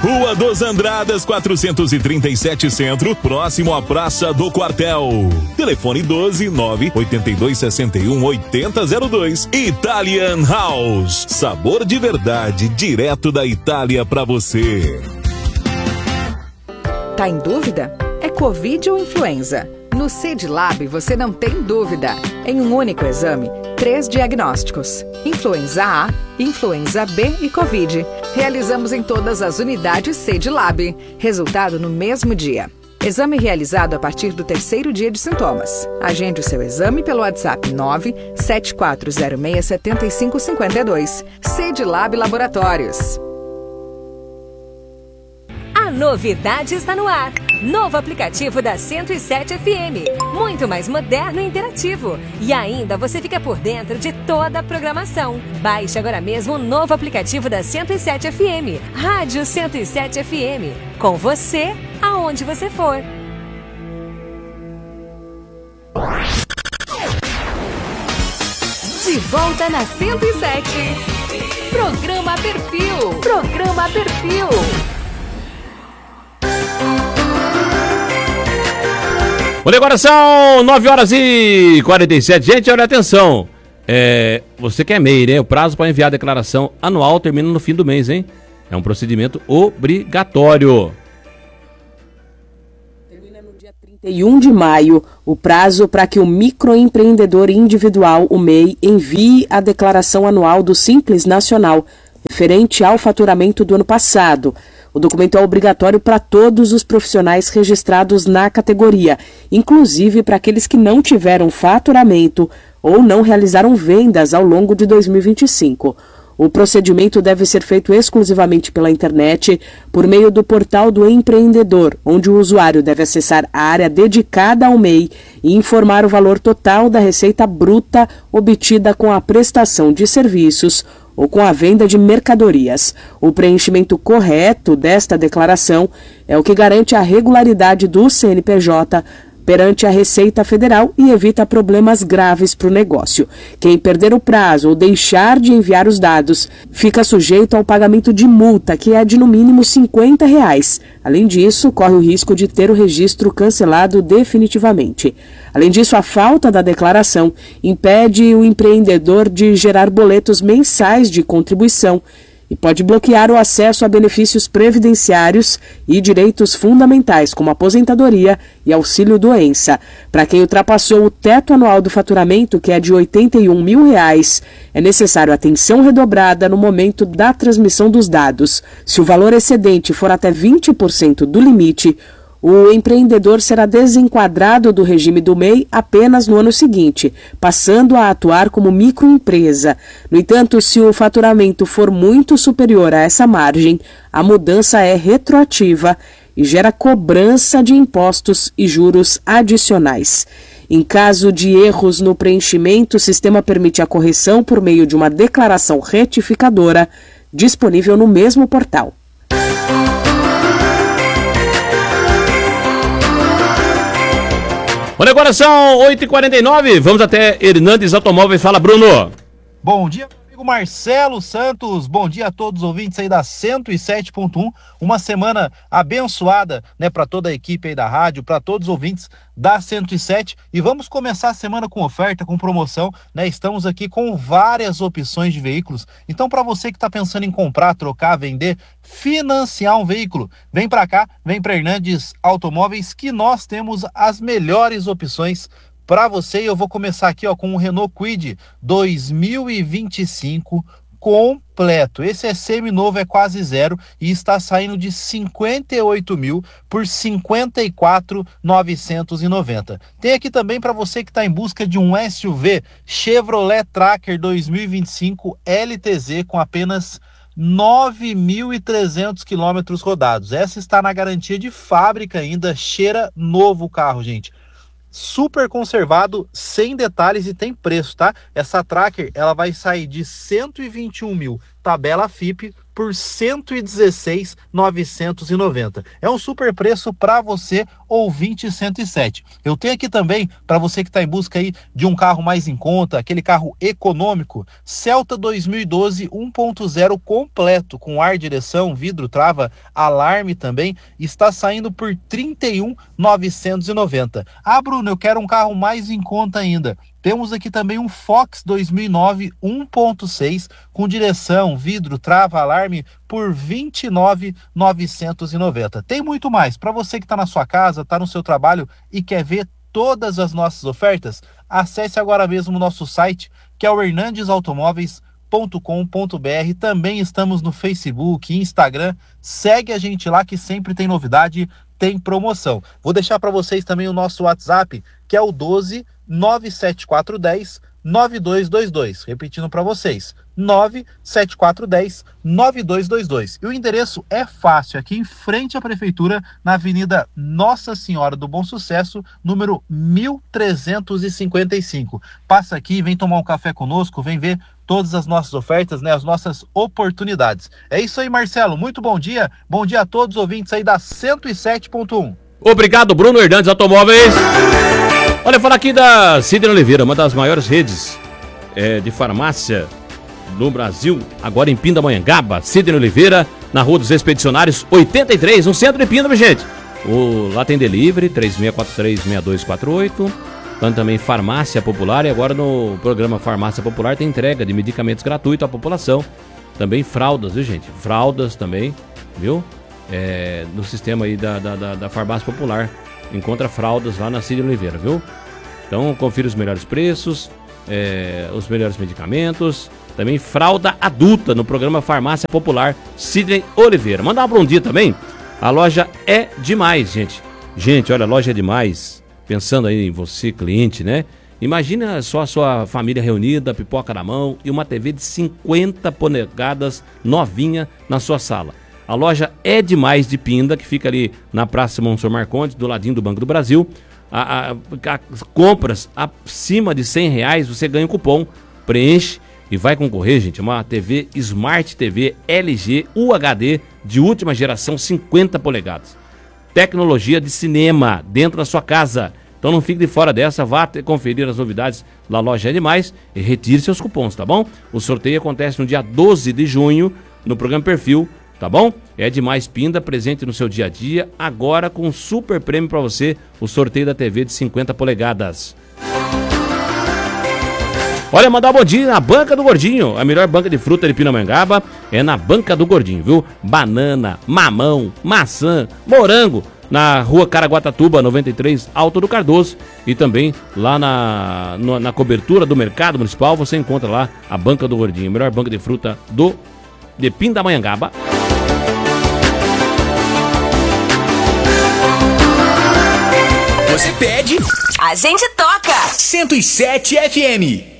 Rua dos Andradas, 437 Centro, próximo à Praça do Quartel. Telefone 12-9-8261-8002. Italian House. Sabor de verdade, direto da Itália pra você. Tá em dúvida? É Covid ou influenza? No CEDLAB você não tem dúvida. Em um único exame, 3 diagnósticos: influenza A, influenza B e Covid. Realizamos em todas as unidades CEDLAB. Resultado no mesmo dia. Exame realizado a partir do 3º dia de sintomas. Agende o seu exame pelo WhatsApp 974067552. CEDLAB Laboratórios. A novidade está no ar. Novo aplicativo da 107 FM. Muito mais moderno e interativo. E ainda você fica por dentro de toda a programação. Baixe agora mesmo o novo aplicativo da 107 FM. Rádio 107 FM. Com você, aonde você for. De volta na 107. Programa Perfil. Programa Perfil. Olha, agora são 9h47. Gente, olha, atenção. Você que é MEI, né? O prazo para enviar a declaração anual termina no fim do mês, hein? É um procedimento obrigatório. Termina no dia 31 de maio o prazo para que o microempreendedor individual, o MEI, envie a declaração anual do Simples Nacional, referente ao faturamento do ano passado. O documento é obrigatório para todos os profissionais registrados na categoria, inclusive para aqueles que não tiveram faturamento ou não realizaram vendas ao longo de 2025. O procedimento deve ser feito exclusivamente pela internet, por meio do portal do empreendedor, onde o usuário deve acessar a área dedicada ao MEI e informar o valor total da receita bruta obtida com a prestação de serviços ou com a venda de mercadorias. O preenchimento correto desta declaração é o que garante a regularidade do CNPJ perante a Receita Federal e evita problemas graves para o negócio. Quem perder o prazo ou deixar de enviar os dados fica sujeito ao pagamento de multa, que é de no mínimo R$50. Além disso, corre o risco de ter o registro cancelado definitivamente. Além disso, a falta da declaração impede o empreendedor de gerar boletos mensais de contribuição e pode bloquear o acesso a benefícios previdenciários e direitos fundamentais, como aposentadoria e auxílio-doença. Para quem ultrapassou o teto anual do faturamento, que é de R$81 mil, é necessário atenção redobrada no momento da transmissão dos dados. Se o valor excedente for até 20% do limite, o empreendedor será desenquadrado do regime do MEI apenas no ano seguinte, passando a atuar como microempresa. No entanto, se o faturamento for muito superior a essa margem, a mudança é retroativa e gera cobrança de impostos e juros adicionais. Em caso de erros no preenchimento, o sistema permite a correção por meio de uma declaração retificadora disponível no mesmo portal. Olha, agora são 8h49, vamos até Hernandes Automóveis. Fala, Bruno. Bom dia, meu amigo Marcelo Santos. Bom dia a todos os ouvintes aí da 107.1. Uma semana abençoada, né, para toda a equipe aí da rádio, para todos os ouvintes da 107. E vamos começar a semana com oferta, com promoção, né? Estamos aqui com várias opções de veículos. Então, para você que está pensando em comprar, trocar, vender, financiar um veículo, vem para cá, vem para Hernandes Automóveis, que nós temos as melhores opções para você. E eu vou começar aqui, ó, com o Renault Kwid 2025 completo. Esse é seminovo, é quase zero e está saindo de 58 mil por 54.990. Tem aqui também para você que está em busca de um SUV, Chevrolet Tracker 2025 LTZ com apenas 9.300 quilômetros rodados. Essa está na garantia de fábrica ainda, cheira novo o carro, gente. Super conservado, sem detalhes e tem preço, tá? Essa Tracker, ela vai sair de 121 mil, tabela FIP, por R$ 116.990. É um super preço para você, ouvinte 107. Eu tenho aqui também, para você que está em busca aí de um carro mais em conta, aquele carro econômico, Celta 2012 1.0 completo, com ar, direção, vidro, trava, alarme também, está saindo por R$ 31.990. Ah, Bruno, eu quero um carro mais em conta ainda. Temos aqui também um Fox 2009 1.6 com direção, vidro, trava, alarme por R$ 29.990. Tem muito mais. Para você que está na sua casa, está no seu trabalho e quer ver todas as nossas ofertas, acesse agora mesmo o nosso site, que é o hernandesautomóveis.com.br. Também estamos no Facebook, Instagram. Segue a gente lá que sempre tem novidade, tem promoção. Vou deixar para vocês também o nosso WhatsApp, que é o 12 97410 9222. Repetindo para vocês, 97410 9222. E o endereço é fácil, aqui em frente à prefeitura, na Avenida Nossa Senhora do Bom Sucesso, número 1355. Passa aqui, vem tomar um café conosco, vem ver todas as nossas ofertas, né, as nossas oportunidades. É isso aí, Marcelo, muito bom dia a todos os ouvintes aí da 107.1. Obrigado, Bruno Hernandes Automóveis. Olha, falar aqui da Sidney Oliveira, uma das maiores redes de farmácia no Brasil, agora em Pindamonhangaba. Sidney Oliveira, na Rua dos Expedicionários 83, no centro de Pinda, gente. Lá tem delivery, 3643-6248. Tem também Farmácia Popular, e agora no programa Farmácia Popular tem entrega de medicamentos gratuitos à população. Também fraldas, viu, gente? Fraldas também, viu? No sistema aí da Farmácia Popular. Encontra fraldas lá na Sidney Oliveira, viu? Então confira os melhores preços, os melhores medicamentos. Também fralda adulta no programa Farmácia Popular Sidney Oliveira. Mandar um bom dia também. A loja é demais, gente. Gente, olha, a loja é demais. Pensando aí em você, cliente, né? Imagina só a sua família reunida, pipoca na mão e uma TV de 50 polegadas novinha na sua sala. A loja é demais de Pinda, que fica ali na Praça Monsenhor Marcondes, do ladinho do Banco do Brasil. Compras acima de R$100, você ganha um cupom, preenche e vai concorrer, gente. Uma TV Smart TV LG UHD de última geração, 50 polegadas. Tecnologia de cinema dentro da sua casa. Então não fique de fora dessa, vá conferir as novidades da loja é demais e retire seus cupons, tá bom? O sorteio acontece no dia 12 de junho, no programa Perfil. Tá bom? É demais Pinda, presente no seu dia a dia, agora com um super prêmio para você, o sorteio da TV de 50 polegadas. Olha, mandar um bom dia na Banca do Gordinho, a melhor banca de fruta de Pindamonhangaba é na Banca do Gordinho, viu? Banana, mamão, maçã, morango, na Rua Caraguatatuba, 93, Alto do Cardoso, e também lá na cobertura do Mercado Municipal, você encontra lá a Banca do Gordinho, a melhor banca de fruta de Pindamonhangaba. Você pede, a gente toca. 107 FM.